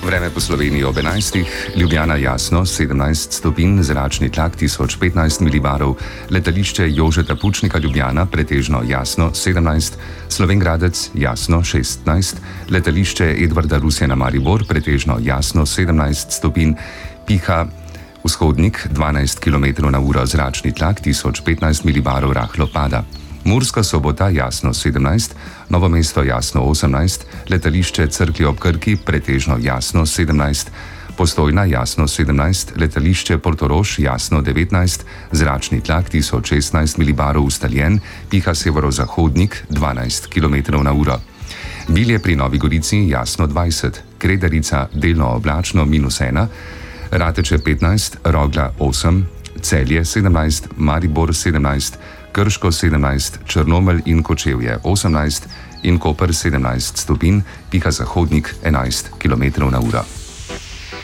Vreme po Sloveniji ob 11. Ljubljana jasno 17 stopinj, zračni tlak 1015 milibarov, letališče Jožeta Pučnika Ljubljana pretežno jasno 17, Slovenj-Gradec jasno 16, letališče Edvarda Rusjana Maribor pretežno jasno 17 stopinj, piha vzhodnik 12 km/h, zračni tlak 1015 milibarov, rahlo pada. Murska Sobota jasno 17, Novo mesto jasno 18, letališče Cerklje ob Krki pretežno jasno 17, Postojna jasno 17, letališče Portorož jasno 19, zračni tlak 1016 milibarov ustaljen, piha severozahodnik 12 km/h. Bilje pri Novi Gorici jasno 20, Kredarica delno oblačno -1, Rateče 15, Rogla 8, Celje 17, Maribor 17, Krško 17, Črnomelj in Kočevje 18 in Koper 17 stopinj, piha zahodnik 11 km/h.